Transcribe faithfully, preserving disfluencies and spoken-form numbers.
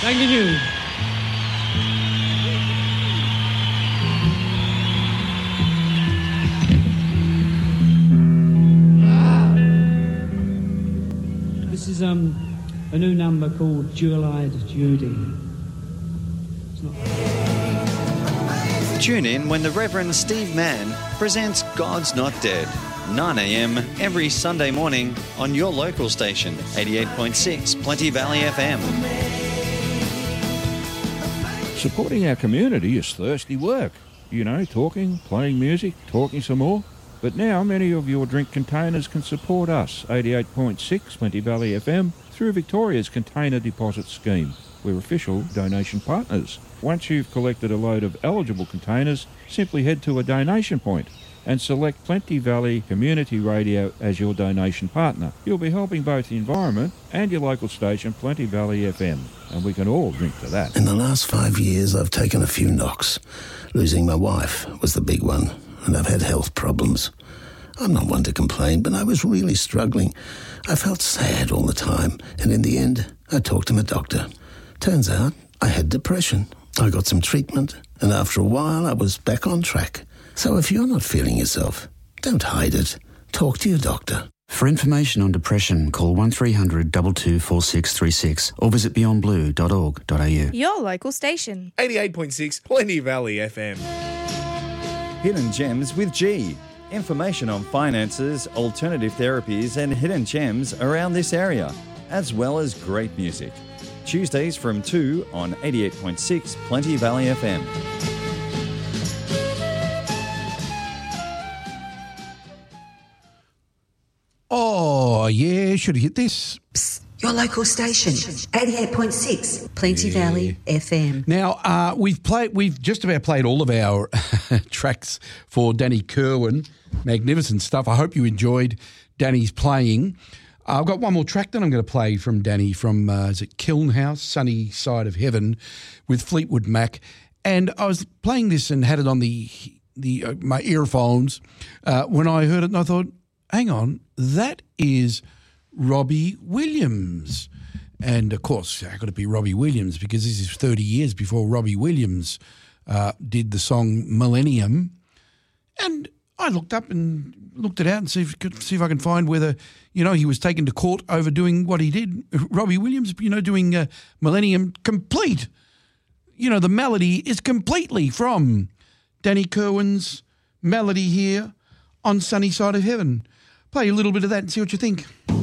Thank you. This is um a new number called Jewel-Eyed Judy. It's not... Tune in when the Reverend Steve Mann presents God's Not Dead, nine a.m. every Sunday morning on your local station, eighty-eight point six Plenty Valley F M. Supporting our community is thirsty work. You know, talking, playing music, talking some more. But now many of your drink containers can support us, eighty-eight point six Plenty Valley F M, through Victoria's Container Deposit Scheme. We're official donation partners. Once you've collected a load of eligible containers, simply head to a donation point and select Plenty Valley Community Radio as your donation partner. You'll be helping both the environment and your local station, Plenty Valley F M, and we can all drink to that. In the last five years, I've taken a few knocks. Losing my wife was the big one, and I've had health problems. I'm not one to complain, but I was really struggling. I felt sad all the time, and in the end, I talked to my doctor. Turns out I had depression. I got some treatment, and after a while, I was back on track. So if you're not feeling yourself, don't hide it. Talk to your doctor. For information on depression, call one three hundred two two four six three six or visit beyond blue dot org dot a u. Your local station. eighty-eight point six Plenty Valley F M. Hidden Gems with G. Information on finances, alternative therapies and hidden gems around this area, as well as great music. Tuesdays from two on eighty-eight point six Plenty Valley F M. Oh, yeah, should have hit this. Psst, your local station, eighty-eight point six Plenty yeah. Valley F M. Now, uh, we've played. We've just about played all of our tracks for Danny Kerwin. Magnificent stuff. I hope you enjoyed Danny's playing. Uh, I've got one more track that I'm going to play from Danny from, uh, is it Kiln House, Sunny Side of Heaven, with Fleetwood Mac. And I was playing this and had it on the the uh, my earphones uh, when I heard it, and I thought, hang on, that is Robbie Williams. And, of course, how could it be Robbie Williams? Because this is thirty years before Robbie Williams uh, did the song Millennium. And I looked up and looked it out and see if, could, see if I can find whether, you know, he was taken to court over doing what he did. Robbie Williams, you know, doing uh, Millennium complete. You know, the melody is completely from Danny Kerwin's melody here on Sunny Side of Heaven. Play a little bit of that and see what you think.